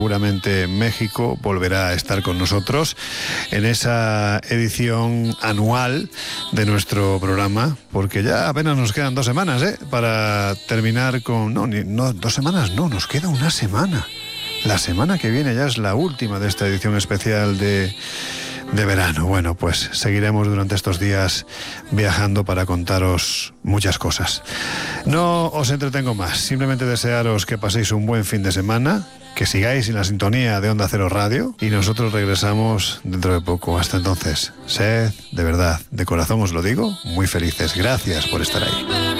Seguramente México volverá a estar con nosotros en esa edición anual de nuestro programa, porque ya apenas nos quedan 2 semanas, para terminar con... No, 2 semanas no, nos queda una semana. La semana que viene ya es la última de esta edición especial de verano. Bueno, pues seguiremos durante estos días viajando para contaros muchas cosas. No os entretengo más, simplemente desearos que paséis un buen fin de semana, que sigáis en la sintonía de Onda Cero Radio y nosotros regresamos dentro de poco. Hasta entonces, sed, de verdad, de corazón os lo digo, muy felices. Gracias por estar ahí.